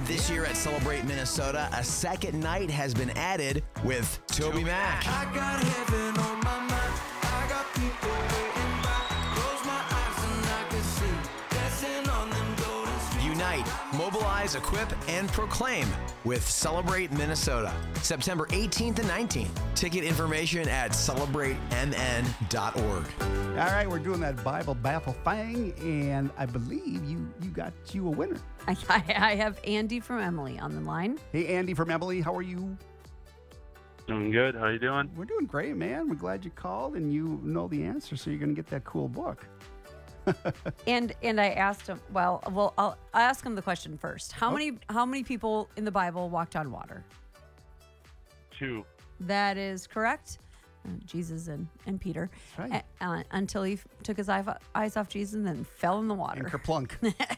This year at Celebrate Minnesota, a second night has been added with Toby Mac. I got heaven on my mind. I got people waiting by. Close my eyes and I can see. Dancing on them golden streets. Unite, mobilize, equip, and proclaim with Celebrate Minnesota, September 18th and 19th. Ticket information at celebratemn.org. All right, we're doing that Bible Baffle thing, and I believe you got you a winner. I have Andy from Emily on the line. Hey, Andy from Emily, how are you? Doing good. How you doing? We're doing great, man. We're glad you called, and you know the answer, so you're going to get that cool book. And I asked him. Well, I'll ask him the question first. How many people in the Bible walked on water? 2. That is correct. Jesus and Peter. That's right. Until he took his eyes off Jesus and then fell in the water. And kerplunk.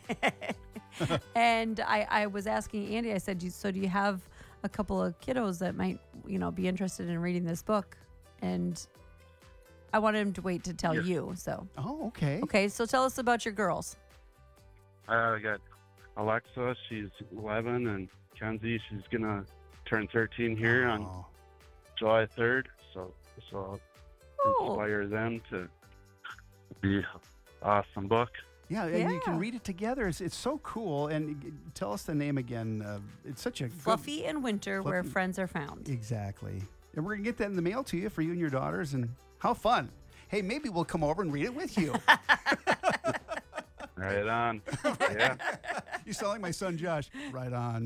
And I was asking Andy, I said, so do you have a couple of kiddos that might, be interested in reading this book? And I wanted him to wait to tell you. So. Oh, okay. Okay, so tell us about your girls. I got Alexa. She's 11, and Kenzie. She's gonna turn 13 here on July 3rd. So I'll inspire them to be an awesome book. Yeah, and you can read it together. It's so cool. And tell us the name again. It's such a Fluffy and Winter, Where Friends Are Found. Exactly. And we're going to get that in the mail to you for you and your daughters. And how fun. Hey, maybe we'll come over and read it with you. Right on. Yeah. You sound like my son, Josh. Right on.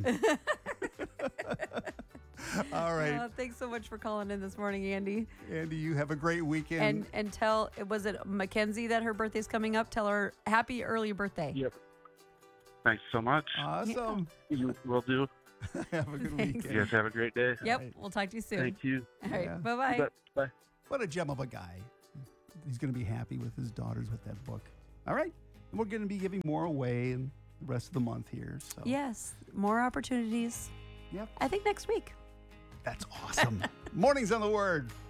All right. Thanks so much for calling in this morning, Andy. Andy, you have a great weekend. And tell, was it Mackenzie that her birthday's coming up? Tell her happy early birthday. Yep. Thanks so much. Awesome. Will do. Have a good Thanks. weekend. You guys have a great day. Yep, right. we'll talk to you soon. Thank you. All right, Yeah. bye-bye. Bye. What a gem of a guy. He's going to be happy with his daughters with that book. All right. And we're going to be giving more away in the rest of the month here. So. Yes, more opportunities. Yep. I think next week. That's awesome. Mornings on the Word.